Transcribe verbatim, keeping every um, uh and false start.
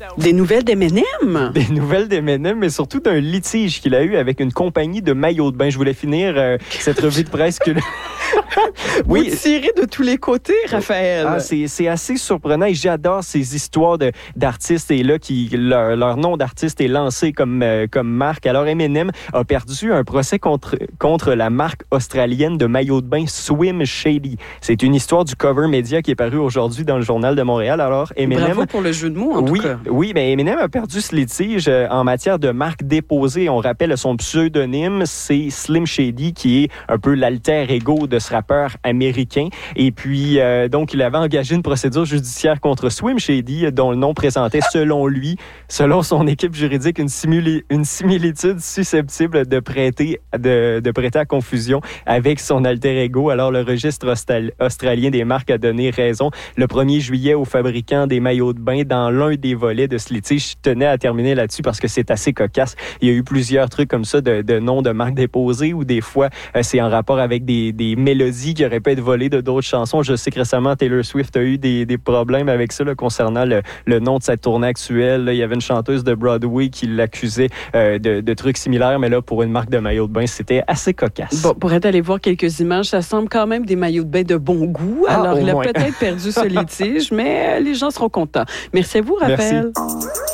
Des nouvelles d'M and M? Des nouvelles d'M and M, mais surtout d'un litige qu'il a eu avec une compagnie de maillots de bain. Je voulais finir euh, cette revue de presse que... Oui, vous tirez de tous les côtés, Raphaël. Ah, c'est, c'est assez surprenant et j'adore ces histoires de, d'artistes et là, qui, leur, leur nom d'artiste est lancé comme, euh, comme marque. Alors, M and M a perdu un procès contre, contre la marque australienne de maillots de bain Swim Shady. C'est une histoire du Cover Media qui est paru aujourd'hui dans le Journal de Montréal. Alors, M and M... Bravo pour le jeu de mots, en oui, tout cas. Oui, mais M and M a perdu ce litige euh, en matière de marque déposée. On rappelle son pseudonyme, c'est Slim Shady, qui est un peu l'alter ego de ce rappeur américain. Et puis, euh, donc, il avait engagé une procédure judiciaire contre Swim Shady, dont le nom présentait, selon lui, selon son équipe juridique, une, simili- une similitude susceptible de prêter, de, de prêter à confusion avec son alter ego. Alors, le registre austal- australien des marques a donné raison le premier juillet aux fabricants des maillots de bain dans l'un des volets de ce litige. Je tenais à terminer là-dessus parce que c'est assez cocasse. Il y a eu plusieurs trucs comme ça de, de noms de marques déposées ou des fois, euh, c'est en rapport avec des, des mélodies qui auraient pu être volées de d'autres chansons. Je sais que récemment, Taylor Swift a eu des, des problèmes avec ça là, concernant le, le nom de sa tournée actuelle. Là, il y avait une chanteuse de Broadway qui l'accusait euh, de, de trucs similaires, mais là, pour une marque de maillot de bain, c'était assez cocasse. Bon, pour être allé voir quelques images, ça semble quand même des maillots de bain de bon goût. Ah, Alors, il a moins. peut-être perdu ce litige, mais les gens seront contents. Merci à vous, Raphaël. Merci.